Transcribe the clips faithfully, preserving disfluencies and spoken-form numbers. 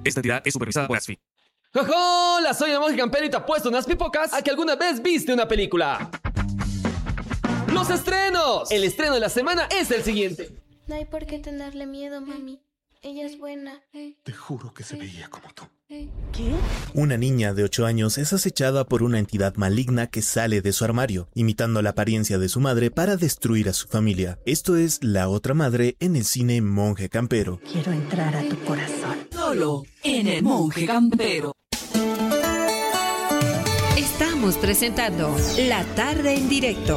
Esta entidad es supervisada por ASFI. ¡Hola! Soy el monje campero y te apuesto unas pipocas a que alguna vez viste una película. ¡Los estrenos! El estreno de la semana es el siguiente. No hay por qué tenerle miedo, mami. Ella es buena. Te juro que se veía como tú. ¿Qué? Una niña de ocho años es acechada por una entidad maligna que sale de su armario, imitando la apariencia de su madre para destruir a su familia. Esto es La Otra Madre en el cine Monje Campero. Quiero entrar a tu corazón. Solo en el Monje Campero. Estamos presentando La Tarde en Directo.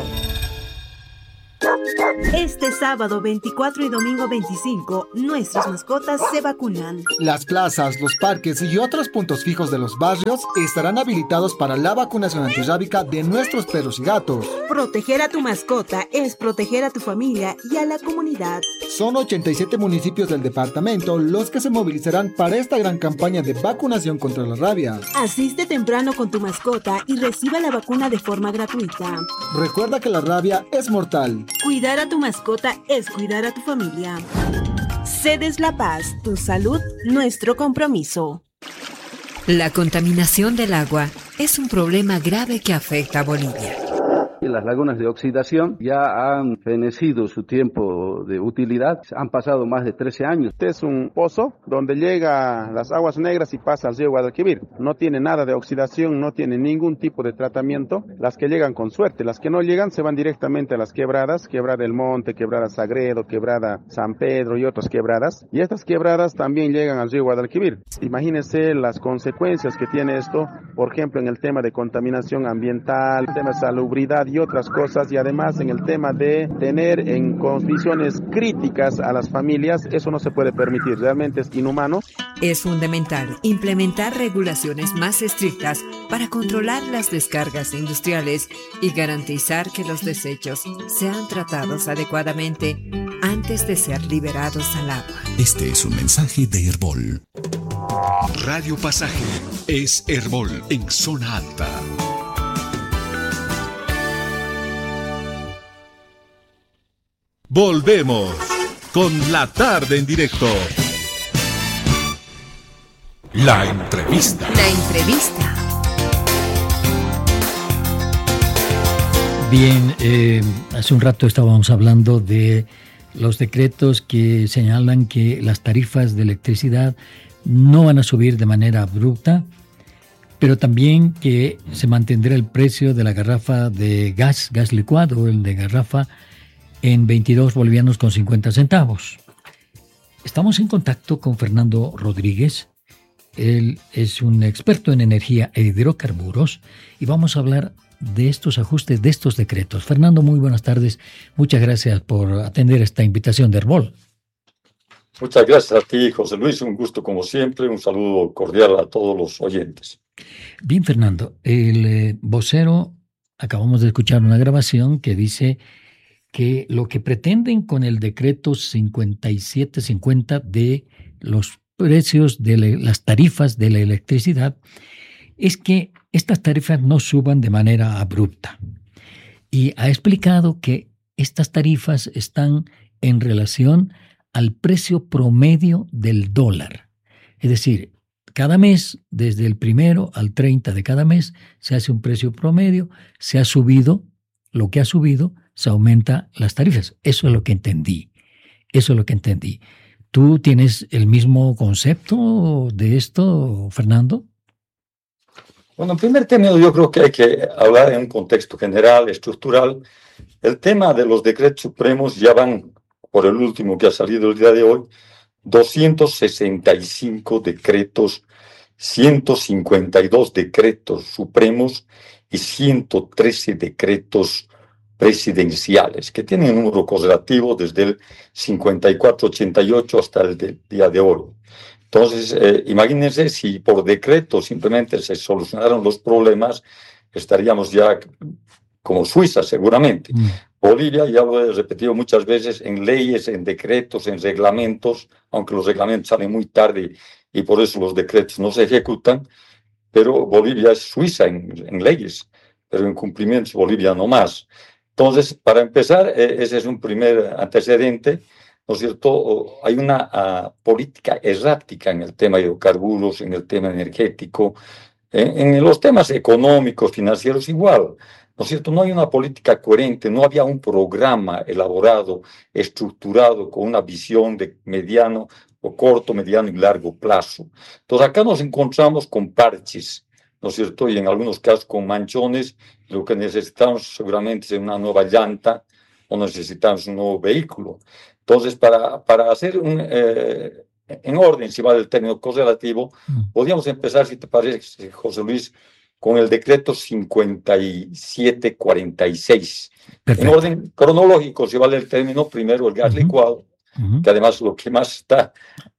Este sábado veinticuatro y domingo veinticinco, nuestras mascotas se vacunan. Las plazas, los parques y otros puntos fijos de los barrios estarán habilitados para la vacunación antirrábica de nuestros perros y gatos. Proteger a tu mascota es proteger a tu familia y a la comunidad. Son ochenta y siete municipios del departamento los que se movilizarán para esta gran campaña de vacunación contra la rabia. Asiste temprano con tu mascota y reciba la vacuna de forma gratuita. Recuerda que la rabia es mortal. Cuidar a tu mascota es cuidar a tu familia. Cedes La Paz, tu salud, nuestro compromiso. La contaminación del agua es un problema grave que afecta a Bolivia. Las lagunas de oxidación ya han fenecido su tiempo de utilidad, han pasado más de trece años. Este es un pozo donde llega las aguas negras y pasa al río Guadalquivir. No tiene nada de oxidación, no tiene ningún tipo de tratamiento. Las que llegan con suerte, las que no llegan se van directamente a las quebradas, Quebrada del Monte, Quebrada Sagredo, Quebrada San Pedro y otras quebradas. Y estas quebradas también llegan al río Guadalquivir. Imagínense las consecuencias que tiene esto, por ejemplo, en el tema de contaminación ambiental, el tema de salubridad y otras cosas, y además en el tema de tener en condiciones críticas a las familias, eso no se puede permitir, realmente es inhumano. Es fundamental implementar regulaciones más estrictas para controlar las descargas industriales y garantizar que los desechos sean tratados adecuadamente antes de ser liberados al agua. Este es un mensaje de Herbol. Radio Pasaje es Herbol en zona alta. Volvemos con La Tarde en Directo. La entrevista. La entrevista. Bien, eh, hace un rato estábamos hablando de los decretos que señalan que las tarifas de electricidad no van a subir de manera abrupta, pero también que se mantendrá el precio de la garrafa de gas, gas licuado, el de garrafa, en veintidós bolivianos con cincuenta centavos. Estamos en contacto con Fernando Rodríguez. Él es un experto en energía e hidrocarburos y vamos a hablar de estos ajustes, de estos decretos. Fernando, muy buenas tardes. Muchas gracias por atender esta invitación de Herbol. Muchas gracias a ti, José Luis. Un gusto como siempre. Un saludo cordial a todos los oyentes. Bien, Fernando. El eh, vocero, acabamos de escuchar una grabación que dice que lo que pretenden con el decreto cincuenta y siete cincuenta de los precios de la, las tarifas de la electricidad es que estas tarifas no suban de manera abrupta. Y ha explicado que estas tarifas están en relación al precio promedio del dólar. Es decir, cada mes, desde el primero al treinta de cada mes, se hace un precio promedio, se ha subido, lo que ha subido, se aumenta las tarifas. Eso es lo que entendí. Eso es lo que entendí. ¿Tú tienes el mismo concepto de esto, Fernando? Bueno, en primer término, yo creo que hay que hablar en un contexto general, estructural. El tema de los decretos supremos ya van, por el último que ha salido el día de hoy, doscientos sesenta y cinco decretos, ciento cincuenta y dos decretos supremos y ciento trece decretos presidenciales, que tienen un número correlativo desde el cincuenta y cuatro ochenta y ocho hasta el de, día de hoy. Entonces, eh, imagínense si por decreto simplemente se solucionaron los problemas, estaríamos ya como Suiza seguramente. Mm. Bolivia, ya lo he repetido muchas veces, en leyes, en decretos, en reglamentos, aunque los reglamentos salen muy tarde y por eso los decretos no se ejecutan, pero Bolivia es Suiza en, en leyes, pero en cumplimientos Bolivia no más. Entonces, para empezar, eh, ese es un primer antecedente. ¿no es cierto? Hay una uh, política errática en el tema de hidrocarburos, en el tema energético, en, en los temas económicos, financieros igual, ¿no es cierto? No hay una política coherente, no había un programa elaborado, estructurado, con una visión de mediano o corto, mediano y largo plazo. Entonces acá nos encontramos con parches, ¿no es cierto? Y en algunos casos con manchones. Lo que necesitamos seguramente es una nueva llanta o necesitamos un nuevo vehículo. Entonces, para, para hacer un, eh, en orden, si vale el término correlativo, mm. podríamos empezar, si te parece, José Luis, con el decreto cincuenta y siete cuarenta y seis. Perfecto. En orden cronológico, si vale el término, primero el gas uh-huh. licuado, uh-huh. que además lo que más está,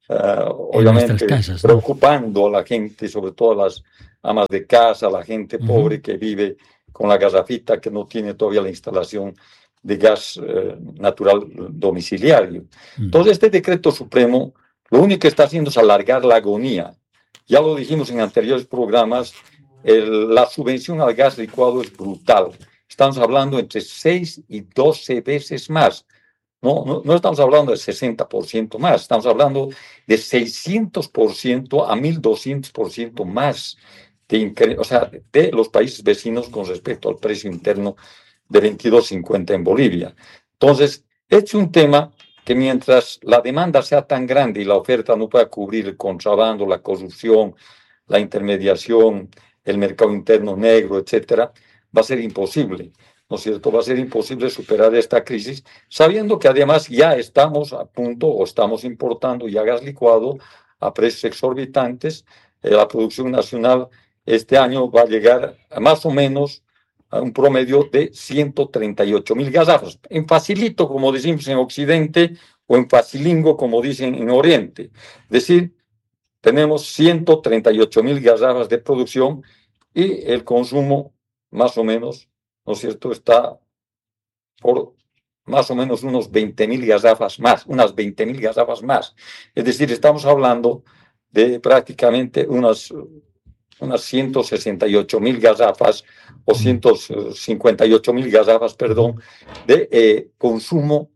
uh, obviamente, casas, preocupando ¿no? a la gente, sobre todo a las amas de casa, a la gente uh-huh. pobre que vive con la garrafita, que no tiene todavía la instalación de gas eh, natural domiciliario. Uh-huh. Entonces, este decreto supremo, lo único que está haciendo es alargar la agonía. Ya lo dijimos en anteriores programas, el, la subvención al gas licuado es brutal. Estamos hablando entre seis y doce veces más. No, no, no estamos hablando de sesenta por ciento más, estamos hablando de seiscientos por ciento a mil doscientos por ciento más de, o sea, de los países vecinos con respecto al precio interno de veintidós cincuenta en Bolivia. Entonces, es un tema que mientras la demanda sea tan grande y la oferta no pueda cubrir el contrabando, la corrupción, la intermediación, el mercado interno negro, etcétera, va a ser imposible, ¿no es cierto? Va a ser imposible superar esta crisis, sabiendo que además ya estamos a punto o estamos importando ya gas licuado a precios exorbitantes. Eh, la producción nacional este año va a llegar a más o menos a un promedio de ciento treinta y ocho mil garrafas. En facilito, como decimos en Occidente, o en facilingo, como dicen en Oriente. Es decir, tenemos ciento treinta y ocho mil garrafas de producción y el consumo, más o menos, ¿no es cierto?, está por más o menos unos veinte mil garrafas más, unas veinte mil garrafas más. Es decir, estamos hablando de prácticamente unas, unas ciento sesenta y ocho mil garrafas o ciento cincuenta y ocho mil garrafas, perdón, de eh, consumo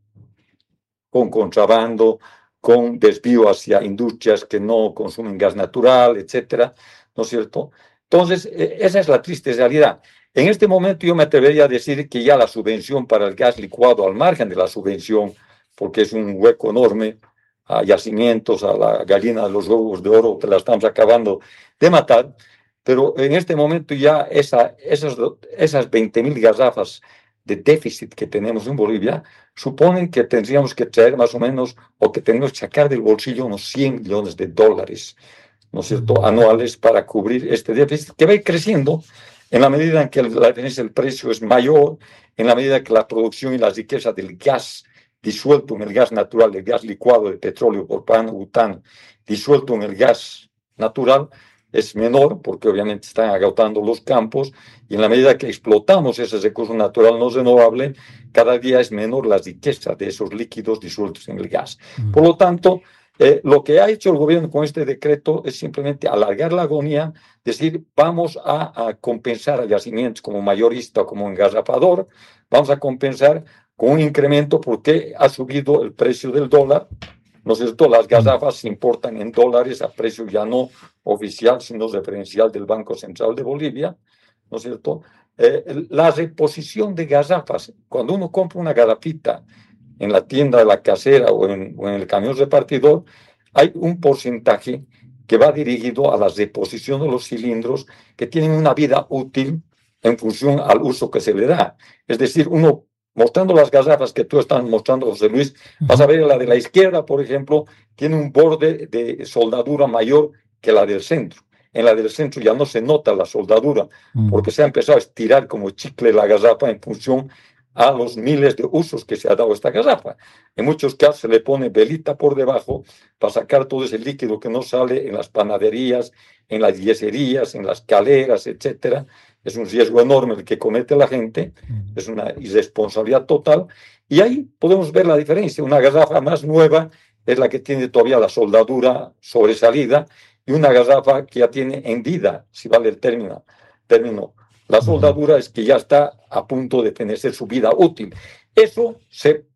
con contrabando, con desvío hacia industrias que no consumen gas natural, etcétera, ¿no es cierto? Entonces, eh, esa es la triste realidad. En este momento yo me atrevería a decir que ya la subvención para el gas licuado, al margen de la subvención, porque es un hueco enorme, a yacimientos, a la gallina de los huevos de oro, que la estamos acabando de matar, pero en este momento ya esa, esas, esas veinte mil garrafas de déficit que tenemos en Bolivia suponen que tendríamos que traer más o menos, o que tenemos que sacar del bolsillo unos cien millones de dólares, ¿no es cierto?, anuales para cubrir este déficit, que va a ir creciendo en la medida en que la diferencia del precio es mayor, en la medida que la producción y la riqueza del gas disuelto en el gas natural, el gas licuado de petróleo, propano, butano, disuelto en el gas natural, es menor, porque obviamente están agotando los campos, y en la medida que explotamos ese recurso natural no renovable, cada día es menor la riqueza de esos líquidos disueltos en el gas. Mm. Por lo tanto, eh, lo que ha hecho el gobierno con este decreto es simplemente alargar la agonía, decir, vamos a, a compensar a yacimientos como mayorista o como engarrafador, vamos a compensar con un incremento porque ha subido el precio del dólar, ¿no es cierto? Las garrafas se importan en dólares a precio ya no oficial, sino referencial del Banco Central de Bolivia, ¿no es cierto? Eh, la reposición de garrafas, cuando uno compra una garrafita en la tienda de la casera o en, o en el camión repartidor, hay un porcentaje que va dirigido a la reposición de los cilindros que tienen una vida útil en función al uso que se le da. Es decir, uno mostrando las garrafas que tú estás mostrando, José Luis, vas a ver la de la izquierda, por ejemplo, tiene un borde de soldadura mayor que la del centro. En la del centro ya no se nota la soldadura, porque se ha empezado a estirar como chicle la garrafa en función a los miles de usos que se ha dado a esta garrafa. En muchos casos se le pone velita por debajo para sacar todo ese líquido que no sale en las panaderías, en las yeserías, en las caleras, etcétera. Es un riesgo enorme el que comete la gente, es una irresponsabilidad total, y ahí podemos ver la diferencia. Una garrafa más nueva es la que tiene todavía la soldadura sobresalida, y una garrafa que ya tiene hendida, si vale el término. término. La soldadura es que ya está a punto de tener su vida útil. Eso se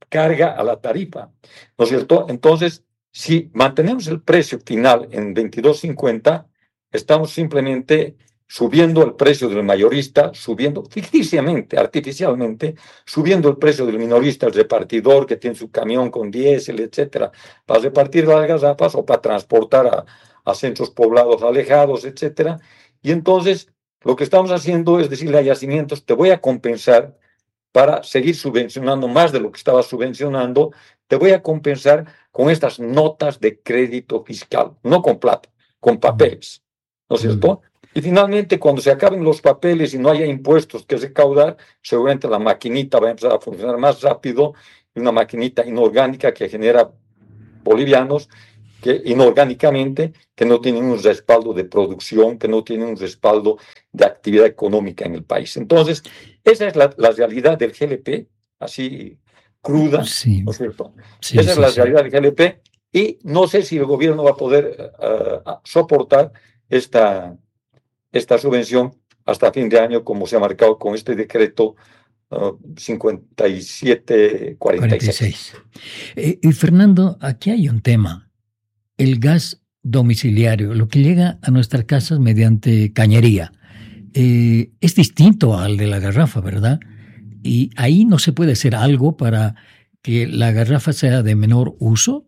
carga a la tarifa, ¿no es cierto? Entonces, si mantenemos el precio final en veintidós cincuenta, estamos simplemente subiendo el precio del mayorista, subiendo ficticiamente, artificialmente, subiendo el precio del minorista, el repartidor que tiene su camión con diésel, etcétera, para repartir las gazapas o para transportar a, a centros poblados alejados, etcétera. Y entonces, lo que estamos haciendo es decirle a Yacimientos, te voy a compensar para seguir subvencionando más de lo que estaba subvencionando, te voy a compensar con estas notas de crédito fiscal, no con plata, con papeles, ¿no es cierto? Y finalmente, cuando se acaben los papeles y no haya impuestos que recaudar, seguramente la maquinita va a empezar a funcionar más rápido, y una maquinita inorgánica que genera bolivianos, que inorgánicamente, que no tienen un respaldo de producción, que no tienen un respaldo de actividad económica en el país. Entonces, esa es la, la realidad del G L P, así cruda, sí. ¿no es cierto? Sí, esa sí, es la sí. realidad del G L P, y no sé si el gobierno va a poder uh, soportar esta, esta subvención hasta fin de año, como se ha marcado con este decreto uh, cincuenta y siete cuarenta y seis. Eh, y Fernando, aquí hay un tema. El gas domiciliario, lo que llega a nuestras casas mediante cañería, eh, es distinto al de la garrafa, ¿verdad? Y ahí no se puede hacer algo para que la garrafa sea de menor uso.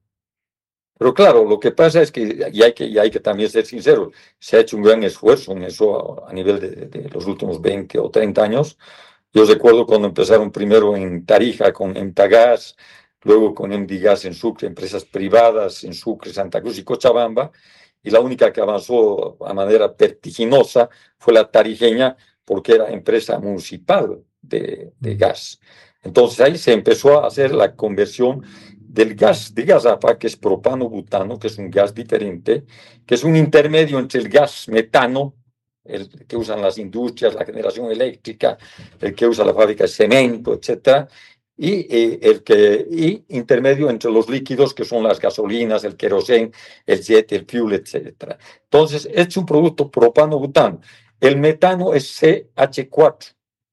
Pero claro, lo que pasa es que, y hay que, y hay que también ser sinceros, se ha hecho un gran esfuerzo en eso a, a nivel de, de los últimos veinte o treinta años. Yo recuerdo cuando empezaron primero en Tarija con Emtagas, luego con Endigas en Sucre, empresas privadas en Sucre, Santa Cruz y Cochabamba, y la única que avanzó a manera vertiginosa fue la tarijeña, porque era empresa municipal de, de gas. Entonces ahí se empezó a hacer la conversión del gas de gazapa, que es propano-butano, que es un gas diferente, que es un intermedio entre el gas metano, el que usan las industrias, la generación eléctrica, el que usa la fábrica de cemento, etcétera, y eh, el que y intermedio entre los líquidos que son las gasolinas, el querosén, el jet, el fuel, etcétera. Entonces, es un producto propano-butano. El metano es C H cuatro,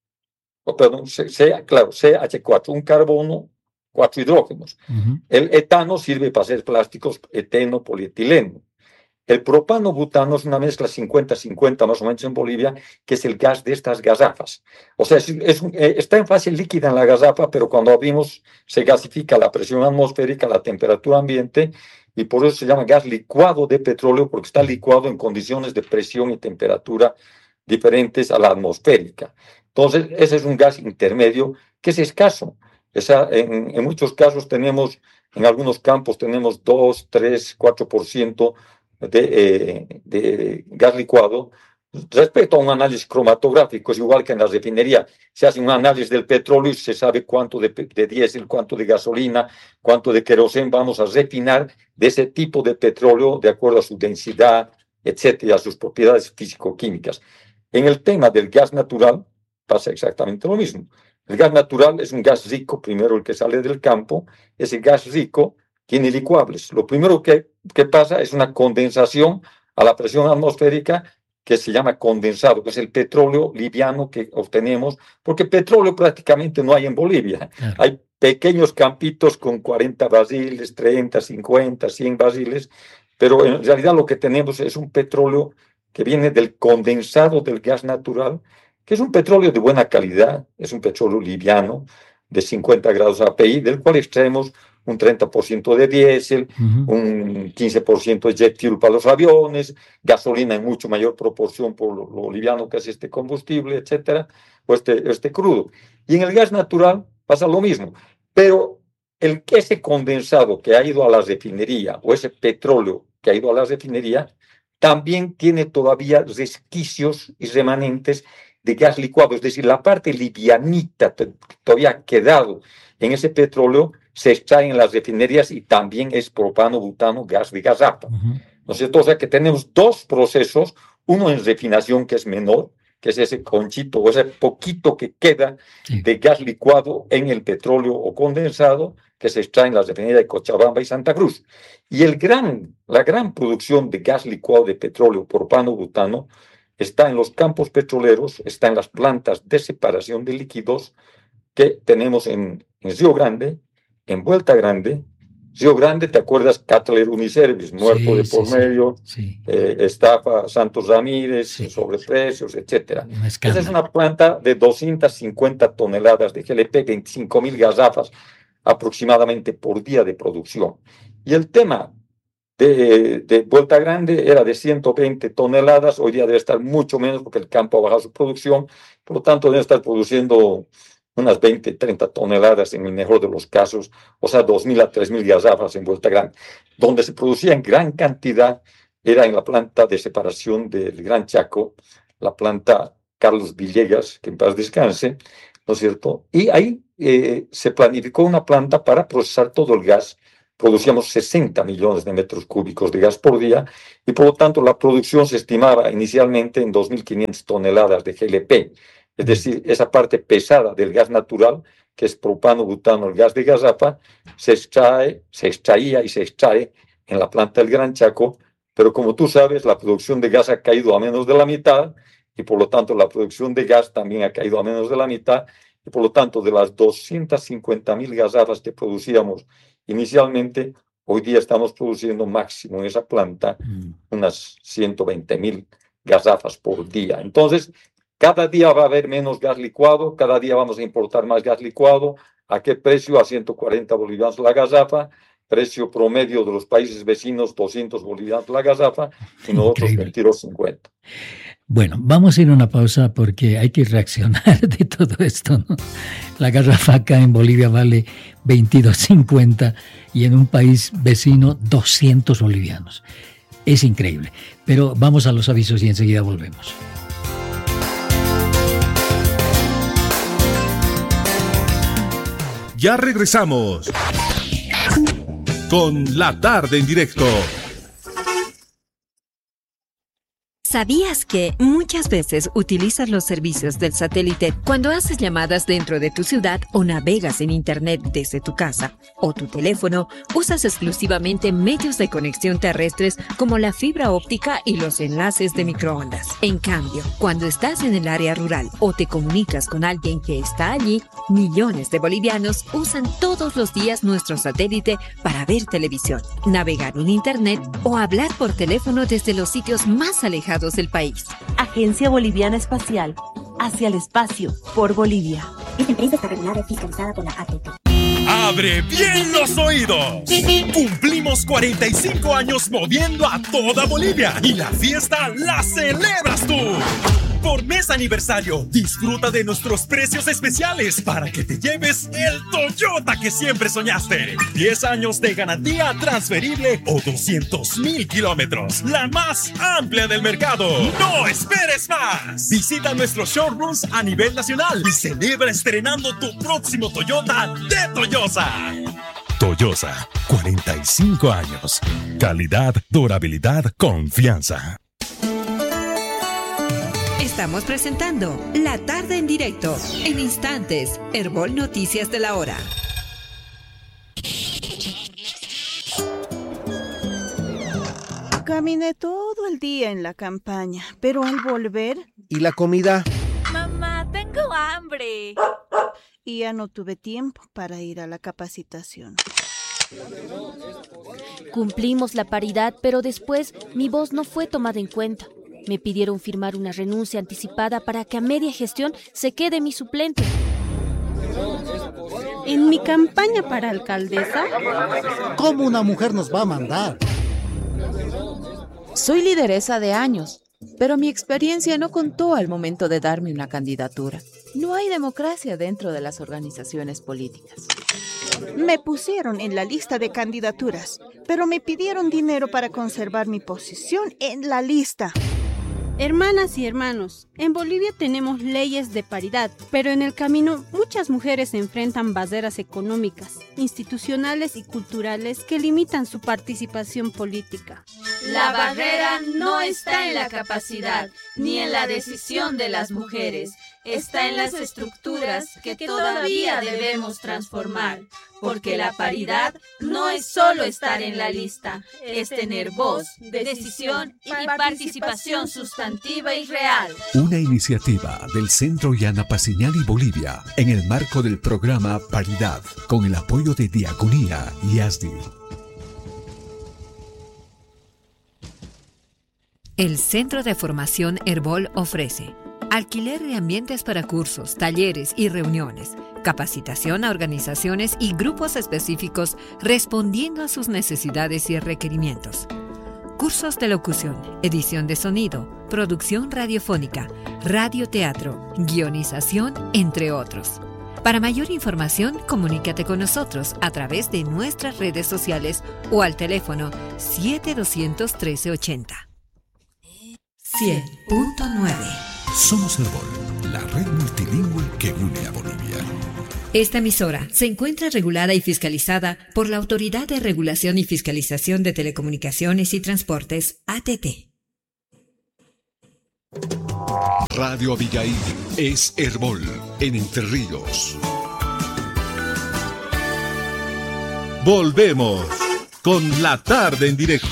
oh, perdón, C, C, claro, C H cuatro, un carbono, cuatro hidrógenos. Uh-huh. El etano sirve para hacer plásticos, eteno, polietileno. El propano-butano es una mezcla cincuenta cincuenta más o menos en Bolivia, que es el gas de estas gazafas. O sea, es, es, eh, está en fase líquida en la gazafa, pero cuando abrimos se gasifica la presión atmosférica, la temperatura ambiente, y por eso se llama gas licuado de petróleo, porque está licuado en condiciones de presión y temperatura diferentes a la atmosférica. Entonces, ese es un gas intermedio que es escaso. Esa, en, en muchos casos tenemos, en algunos campos tenemos dos, tres, cuatro por ciento De, eh, de gas licuado. Respecto a un análisis cromatográfico, es igual que en la refinería, se hace un análisis del petróleo y se sabe cuánto de, de diésel, cuánto de gasolina, cuánto de querosén vamos a refinar de ese tipo de petróleo de acuerdo a su densidad, etcétera, a sus propiedades físico-químicas. En el tema del gas natural pasa exactamente lo mismo. El gas natural es un gas rico, primero el que sale del campo, ese gas rico tiene licuables. Lo primero que, que pasa es una condensación a la presión atmosférica que se llama condensado, que es el petróleo liviano que obtenemos, porque petróleo prácticamente no hay en Bolivia. Claro. Hay pequeños campitos con cuarenta barriles, treinta, cincuenta, cien barriles, pero en realidad lo que tenemos es un petróleo que viene del condensado del gas natural, que es un petróleo de buena calidad, es un petróleo liviano de cincuenta grados A P I, del cual extraemos un treinta por ciento de diésel, uh-huh. un quince por ciento de jet fuel para los aviones, gasolina en mucho mayor proporción por lo, lo liviano que es este combustible, etcétera, o este, este crudo. Y en el gas natural pasa lo mismo, pero el, ese condensado que ha ido a la refinería, o ese petróleo que ha ido a la refinería, también tiene todavía resquicios y remanentes de gas licuado, es decir, la parte livianita que todavía ha quedado en ese petróleo se extrae en las refinerías y también es propano, butano, gas de gazapa. Uh-huh. ¿No es cierto? O sea que tenemos dos procesos, uno en refinación que es menor, que es ese conchito o ese poquito que queda sí. de gas licuado en el petróleo o condensado que se extrae en las refinerías de Cochabamba y Santa Cruz. Y el gran, la gran producción de gas licuado de petróleo, propano, butano, está en los campos petroleros, está en las plantas de separación de líquidos que tenemos en, en Río Grande, en Vuelta Grande. Río Grande, ¿te acuerdas? Cattler Uniservice, muerto Sí, de por sí, medio, sí. Eh, estafa Santos Ramírez, sobreprecios, etcétera. Un Esa es escándalo. una planta de doscientas cincuenta toneladas de G L P, veinticinco mil garrafas aproximadamente por día de producción. Y el tema de, de Vuelta Grande era de ciento veinte toneladas, hoy día debe estar mucho menos porque el campo ha bajado su producción, por lo tanto debe estar produciendo unas veinte, treinta toneladas en el mejor de los casos, o sea, dos mil a tres mil garrafas en Vuelta Grande. Donde se producía en gran cantidad era en la planta de separación del Gran Chaco, la planta Carlos Villegas, que en paz descanse, ¿no es cierto? Y ahí eh, se planificó una planta para procesar todo el gas. Producíamos sesenta millones de metros cúbicos de gas por día y por lo tanto la producción se estimaba inicialmente en dos mil quinientas toneladas de G L P. Es decir, esa parte pesada del gas natural, que es propano, butano, el gas de garrafa, se extrae, se extraía y se extrae en la planta del Gran Chaco, pero como tú sabes, la producción de gas ha caído a menos de la mitad y por lo tanto la producción de gas también ha caído a menos de la mitad y por lo tanto de las doscientas cincuenta mil garrafas que producíamos inicialmente, hoy día estamos produciendo máximo en esa planta unas ciento veinte mil garrafas por día. Entonces, cada día va a haber menos gas licuado, cada día vamos a importar más gas licuado. ¿A qué precio? A ciento cuarenta bolivianos la garrafa. Precio promedio de los países vecinos, doscientos bolivianos la garrafa, y nosotros veintidós cincuenta. Bueno, vamos a ir a una pausa porque hay que reaccionar de todo esto, ¿no? La garrafa acá en Bolivia vale veintidós cincuenta y en un país vecino doscientos bolivianos. Es increíble. Pero vamos a los avisos y enseguida volvemos. Ya regresamos con La Tarde en Directo. ¿Sabías que muchas veces utilizas los servicios del satélite cuando haces llamadas dentro de tu ciudad o navegas en internet desde tu casa o tu teléfono? Usas exclusivamente medios de conexión terrestres como la fibra óptica y los enlaces de microondas. En cambio, cuando estás en el área rural o te comunicas con alguien que está allí, millones de bolivianos usan todos los días nuestro satélite para ver televisión, navegar en internet o hablar por teléfono desde los sitios más alejados del país. Agencia Boliviana Espacial. Hacia el espacio, por Bolivia. Esta empresa está regulada y fiscalizada por la A T P. ¡Abre bien los oídos! Cumplimos cuarenta y cinco años moviendo a toda Bolivia y la fiesta la celebras tú. Por mes aniversario, disfruta de nuestros precios especiales para que te lleves el Toyota que siempre soñaste. diez años de garantía transferible o doscientos mil kilómetros. La más amplia del mercado. ¡No esperes más! Visita nuestros showrooms a nivel nacional y celebra estrenando tu próximo Toyota de Toyosa. Toyosa, cuarenta y cinco años. Calidad, durabilidad, confianza. Estamos presentando La Tarde en Directo. En instantes, Herbol Noticias de la Hora. Caminé todo el día en la campaña, pero al volver... ¿Y la comida? Mamá, tengo hambre. Y ya no tuve tiempo para ir a la capacitación. Cumplimos la paridad, pero después mi voz no fue tomada en cuenta. Me pidieron firmar una renuncia anticipada para que a media gestión se quede mi suplente. ¿En mi campaña para alcaldesa? ¿Cómo una mujer nos va a mandar? Soy lideresa de años, pero mi experiencia no contó al momento de darme una candidatura. No hay democracia dentro de las organizaciones políticas. Me pusieron en la lista de candidaturas, pero me pidieron dinero para conservar mi posición en la lista. Hermanas y hermanos, en Bolivia tenemos leyes de paridad, pero en el camino muchas mujeres enfrentan barreras económicas, institucionales y culturales que limitan su participación política. La barrera no está en la capacidad ni en la decisión de las mujeres, está en las estructuras que todavía debemos transformar, porque la paridad no es solo estar en la lista, es tener voz, decisión y participación sustantiva y real. Una iniciativa del Centro Yana Paciñani Bolivia en el marco del programa Paridad, con el apoyo de Diaconía y A S D I. El Centro de Formación Herbol ofrece alquiler de ambientes para cursos, talleres y reuniones, capacitación a organizaciones y grupos específicos respondiendo a sus necesidades y requerimientos. Cursos de locución, edición de sonido, producción radiofónica, radioteatro, guionización, entre otros. Para mayor información, comunícate con nosotros a través de nuestras redes sociales o al teléfono siete dos cero cero, uno tres ocho cero. cien punto nueve. Somos Herbol, la red multilingüe que une a Bolivia. Esta emisora se encuentra regulada y fiscalizada por la Autoridad de Regulación y Fiscalización de Telecomunicaciones y Transportes, A T T. Radio Abigail es Herbol en Entre Ríos. Volvemos con La Tarde en Directo.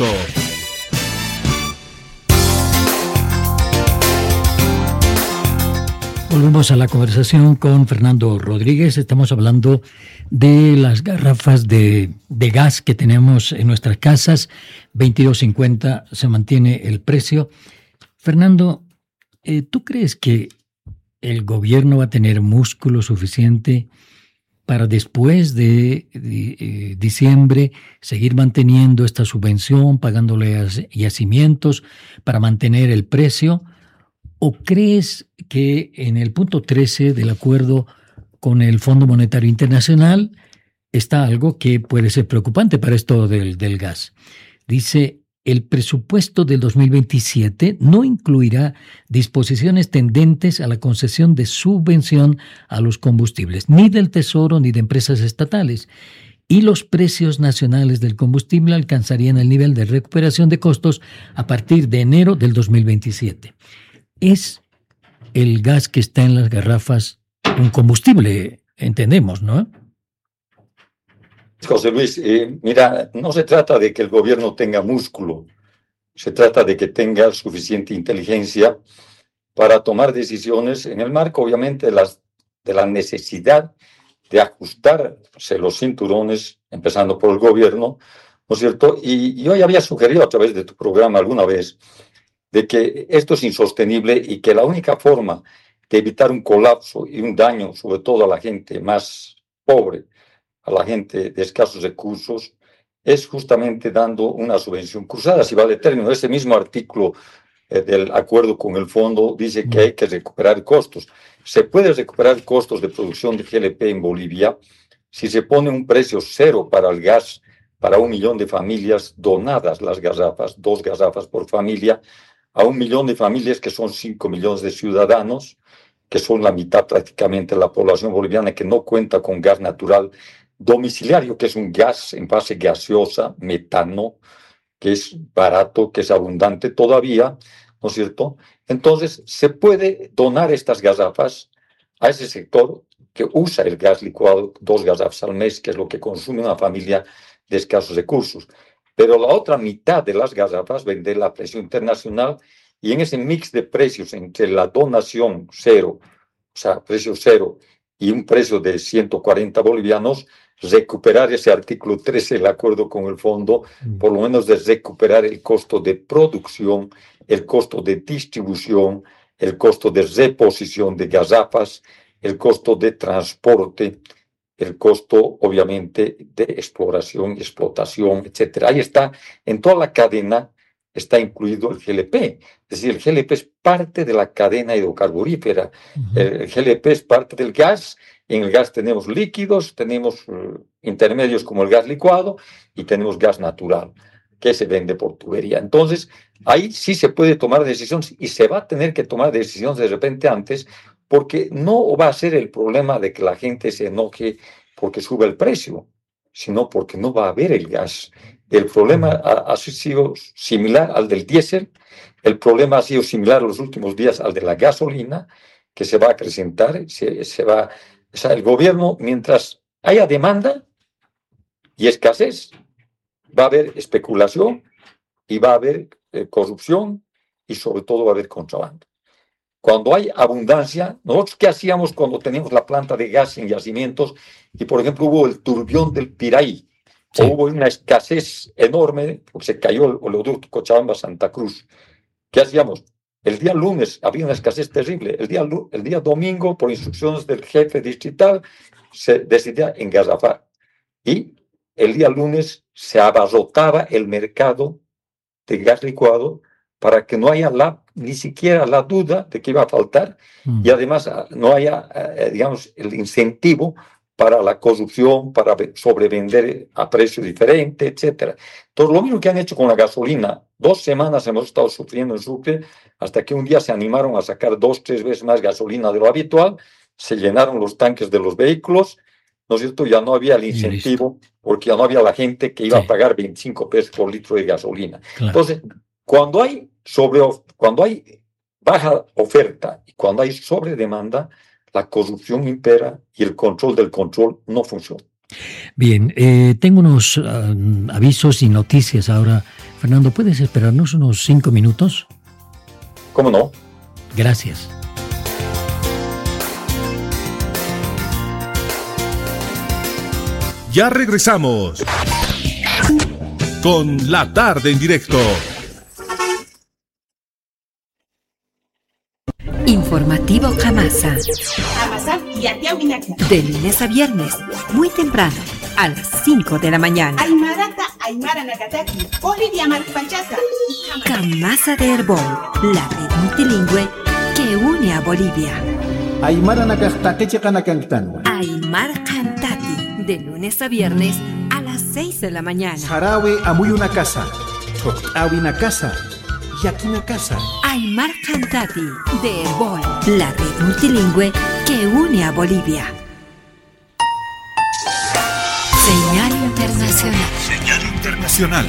Volvemos a la conversación con Fernando Rodríguez. Estamos hablando de las garrafas de, de gas que tenemos en nuestras casas. veintidós cincuenta se mantiene el precio. Fernando, eh, ¿tú crees que el gobierno va a tener músculo suficiente para después de, de eh, diciembre seguir manteniendo esta subvención, pagándole a yacimientos para mantener el precio? ¿O crees que en el punto trece del acuerdo con el Fondo Monetario Internacional está algo que puede ser preocupante para esto del, del gas? Dice, el presupuesto del dos mil veintisiete no incluirá disposiciones tendentes a la concesión de subvención a los combustibles, ni del Tesoro ni de empresas estatales, y los precios nacionales del combustible alcanzarían el nivel de recuperación de costos a partir de enero del dos mil veintisiete. ¿Es el gas que está en las garrafas un combustible? Entendemos, ¿no? José Luis, eh, mira, no se trata de que el gobierno tenga músculo, se trata de que tenga suficiente inteligencia para tomar decisiones en el marco, obviamente, de, las, de la necesidad de ajustarse los cinturones, empezando por el gobierno, ¿no es cierto? Y yo ya había sugerido a través de tu programa alguna vez de que esto es insostenible y que la única forma de evitar un colapso y un daño, sobre todo a la gente más pobre, a la gente de escasos recursos, es justamente dando una subvención cruzada, si vale término. Ese mismo artículo eh, del acuerdo con el fondo dice que hay que recuperar costos. Se puede recuperar costos de producción de G L P en Bolivia si se pone un precio cero para el gas para un millón de familias donadas las garrafas, dos garrafas por familia, a un millón de familias que son cinco millones de ciudadanos, que son la mitad prácticamente de la población boliviana que no cuenta con gas natural domiciliario, que es un gas en fase gaseosa, metano, que es barato, que es abundante todavía, ¿no es cierto? Entonces, se puede donar estas garrafas a ese sector que usa el gas licuado, dos garrafas al mes, que es lo que consume una familia de escasos recursos. Pero la otra mitad de las garrafas vende a precio internacional y en ese mix de precios entre la donación cero, o sea, precio cero, y un precio de ciento cuarenta bolivianos, recuperar ese artículo trece del acuerdo con el fondo, por lo menos de recuperar el costo de producción, el costo de distribución, el costo de reposición de garrafas, el costo de transporte, el costo, obviamente, de exploración y explotación, etcétera. Ahí está, en toda la cadena está incluido el G L P. Es decir, el G L P es parte de la cadena hidrocarburífera. Uh-huh. El G L P es parte del gas. En el gas tenemos líquidos, tenemos uh, intermedios como el gas licuado y tenemos gas natural, que se vende por tubería. Entonces, ahí sí se puede tomar decisiones y se va a tener que tomar decisiones de repente antes, porque no va a ser el problema de que la gente se enoje porque sube el precio, sino porque no va a haber el gas. el problema ha, ha sido similar al del diésel, el problema ha sido similar en los últimos días al de la gasolina, que se va a acrecentar, se, se va, o sea, el gobierno, mientras haya demanda y escasez, va a haber especulación y va a haber eh, corrupción y sobre todo va a haber contrabando. Cuando hay abundancia, nosotros ¿qué hacíamos cuando teníamos la planta de gas en yacimientos y, por ejemplo, hubo el turbión del Piraí, sí. o hubo una escasez enorme, porque se cayó el oleoducto Cochabamba-Santa Cruz? ¿Qué hacíamos? El día lunes había una escasez terrible. El día, el día domingo, por instrucciones del jefe distrital, se decidía engarrafar. Y el día lunes se abarrotaba el mercado de gas licuado para que no haya la, ni siquiera la duda de que iba a faltar mm. y además no haya, eh, digamos, el incentivo para la corrupción, para sobrevender a precio diferente, etcétera. Entonces, lo mismo que han hecho con la gasolina. Dos semanas hemos estado sufriendo en Sucre, hasta que un día se animaron a sacar dos, tres veces más gasolina de lo habitual, se llenaron los tanques de los vehículos, ¿no es cierto? Ya no había el incentivo, porque ya no había la gente que iba sí. a pagar veinticinco pesos por litro de gasolina. Claro. Entonces, cuando hay, sobre, cuando hay baja oferta y cuando hay sobredemanda, la corrupción impera y el control del control no funciona. Bien, eh, tengo unos uh, avisos y noticias ahora. Fernando, ¿puedes esperarnos unos cinco minutos? ¿Cómo no? Gracias. Ya regresamos con La Tarde en Directo. Informativo Jamasa. De lunes a viernes, muy temprano, a las cinco de la mañana. Jamasa de Herbol, la red multilingüe que une a Bolivia. Aymara Nakastati Kanakantano. Aymar Cantati, de lunes a viernes, a las seis de la mañana. Sarawe Amuy una casa. Awi una casa. Y aquí una casa. Aymar Cantati, de Herbol, la red multilingüe que une a Bolivia. Señal internacional. Señal internacional.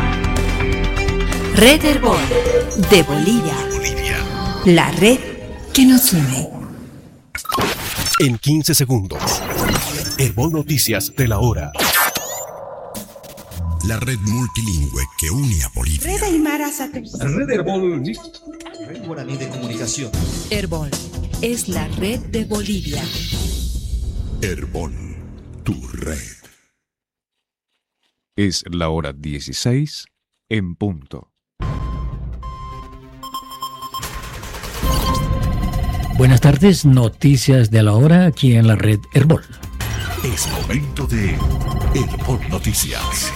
Red Herbol, de Bolivia. Bolivia. La red que nos une. En quince segundos. Herbol Noticias de la hora. La red multilingüe que une a Bolivia. Red Aymara Satellite. Red Herbol. Red Guaraní de Comunicación. Herbol es la red de Bolivia. Herbol, tu red. Es la hora dieciséis en punto. Buenas tardes, noticias de la hora aquí en la red Herbol. Es momento de Herbol Noticias.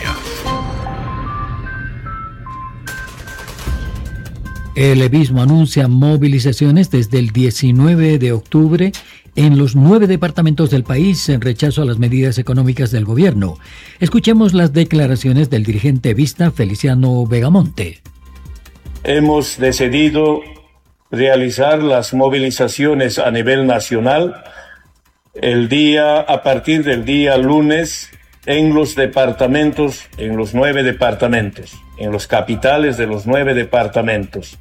El levismo anuncia movilizaciones desde el diecinueve de octubre en los nueve departamentos del país en rechazo a las medidas económicas del gobierno. Escuchemos las declaraciones del dirigente vista Feliciano Vegamonte. Hemos decidido realizar las movilizaciones a nivel nacional el día, a partir del día lunes en los departamentos, en los nueve departamentos, en los capitales de los nueve departamentos.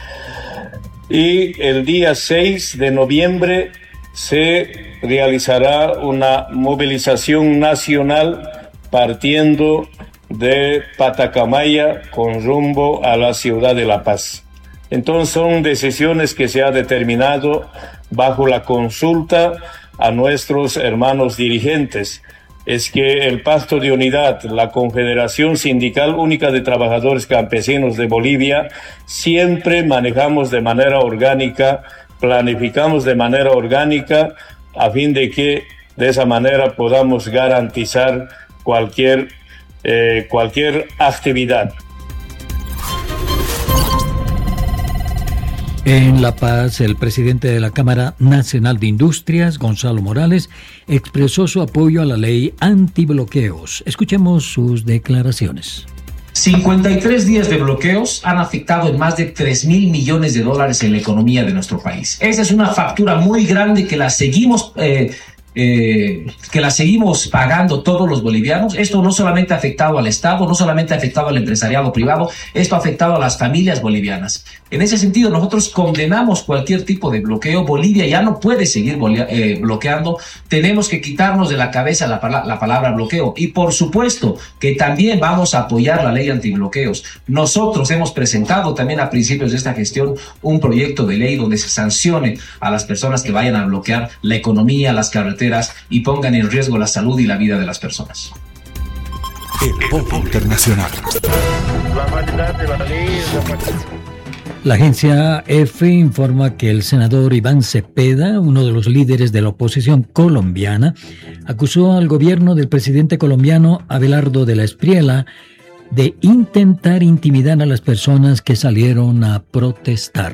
Y el día seis de noviembre se realizará una movilización nacional partiendo de Patacamaya con rumbo a la ciudad de La Paz. Entonces son decisiones que se ha determinado bajo la consulta a nuestros hermanos dirigentes. Es que el Pacto de Unidad, la Confederación Sindical Única de Trabajadores Campesinos de Bolivia, siempre manejamos de manera orgánica, planificamos de manera orgánica, a fin de que de esa manera podamos garantizar cualquier, eh, cualquier actividad. En La Paz, el presidente de la Cámara Nacional de Industrias, Gonzalo Morales, expresó su apoyo a la ley antibloqueos. Escuchemos sus declaraciones. cincuenta y tres días de bloqueos han afectado en más de tres mil millones de dólares en la economía de nuestro país. Esa es una factura muy grande que la seguimos eh, eh, que la seguimos pagando todos los bolivianos. Esto no solamente ha afectado al Estado, no solamente ha afectado al empresariado privado, esto ha afectado a las familias bolivianas. En ese sentido, nosotros condenamos cualquier tipo de bloqueo. Bolivia ya no puede seguir eh, bloqueando. Tenemos que quitarnos de la cabeza la, la palabra bloqueo. Y por supuesto que también vamos a apoyar la ley antibloqueos. Nosotros hemos presentado también a principios de esta gestión un proyecto de ley donde se sancione a las personas que vayan a bloquear la economía, las carreteras y pongan en riesgo la salud y la vida de las personas. El voto internacional. La agencia EFE informa que el senador Iván Cepeda, uno de los líderes de la oposición colombiana, acusó al gobierno del presidente colombiano Abelardo de la Espriella de intentar intimidar a las personas que salieron a protestar.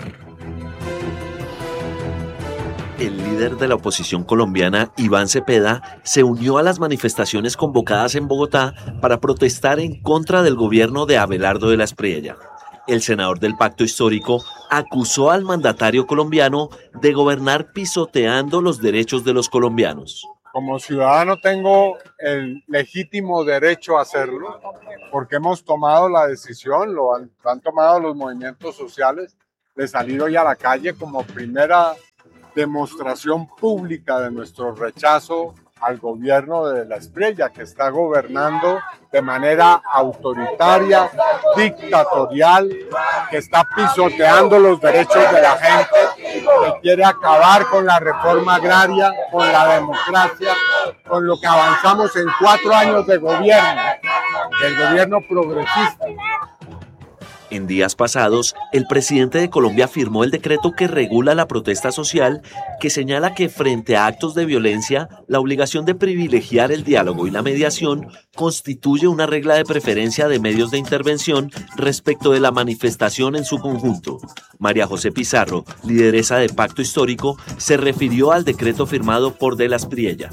El líder de la oposición colombiana, Iván Cepeda, se unió a las manifestaciones convocadas en Bogotá para protestar en contra del gobierno de Abelardo de la Espriella. El senador del Pacto Histórico acusó al mandatario colombiano de gobernar pisoteando los derechos de los colombianos. Como ciudadano tengo el legítimo derecho a hacerlo, porque hemos tomado la decisión, lo han, lo han tomado los movimientos sociales, de salir hoy a la calle como primera demostración pública de nuestro rechazo al gobierno de la Espriella, que está gobernando de manera autoritaria, dictatorial, que está pisoteando los derechos de la gente, que quiere acabar con la reforma agraria, con la democracia, con lo que avanzamos en cuatro años de gobierno, del gobierno progresista. En días pasados, el presidente de Colombia firmó el decreto que regula la protesta social, que señala que frente a actos de violencia, la obligación de privilegiar el diálogo y la mediación constituye una regla de preferencia de medios de intervención respecto de la manifestación en su conjunto. María José Pizarro, lideresa de Pacto Histórico, se refirió al decreto firmado por De la Espriella.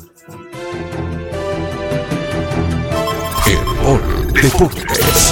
Herbol Deportes.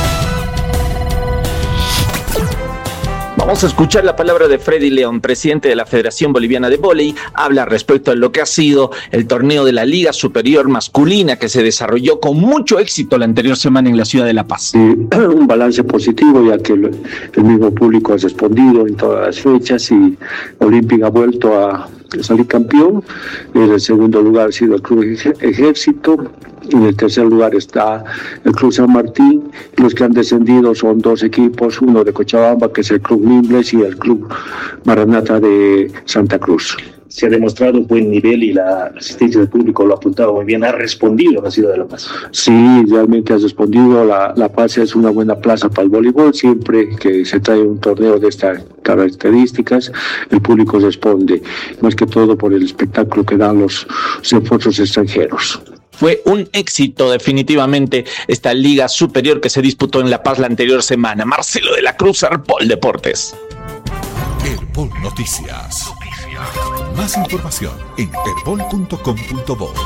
Vamos a escuchar la palabra de Freddy León, presidente de la Federación Boliviana de Vóley. Habla respecto a lo que ha sido el torneo de la Liga Superior Masculina que se desarrolló con mucho éxito la anterior semana en la ciudad de La Paz. Sí, un balance positivo, ya que el, el mismo público ha respondido en todas las fechas y Olímpica ha vuelto a salir campeón. En el segundo lugar ha sido el Club Ejército. En el tercer lugar está el Club San Martín. Los que han descendido son dos equipos, uno de Cochabamba, que es el Club Mimbres, y el Club Maranata de Santa Cruz. Se ha demostrado buen nivel y la asistencia del público lo ha apuntado muy bien. ¿Ha respondido la ciudad de La Paz? Sí, realmente ha respondido. La, la Paz es una buena plaza para el voleibol. Siempre que se trae un torneo de estas características, el público responde, más que todo por el espectáculo que dan los, los esfuerzos extranjeros. Fue un éxito definitivamente esta Liga Superior que se disputó en La Paz la anterior semana. Marcelo de la Cruz, Herbol Deportes. Herbol Noticias. Más información en herbol punto com punto bo.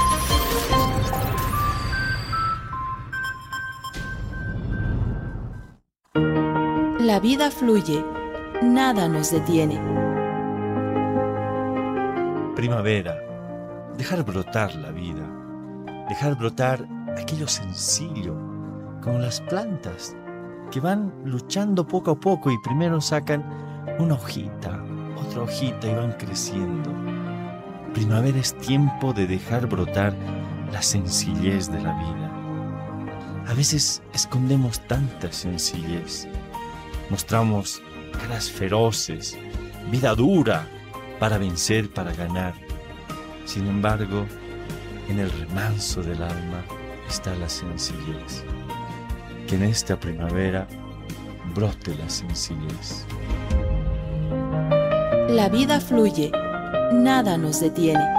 La vida fluye, nada nos detiene. Primavera, dejar brotar la vida, dejar brotar aquello sencillo, como las plantas que van luchando poco a poco y primero sacan una hojita, otra hojita y van creciendo. Primavera es tiempo de dejar brotar la sencillez de la vida. A veces escondemos tanta sencillez. Mostramos caras feroces, vida dura, para vencer, para ganar. Sin embargo, en el remanso del alma está la sencillez. Que en esta primavera brote la sencillez. La vida fluye, nada nos detiene.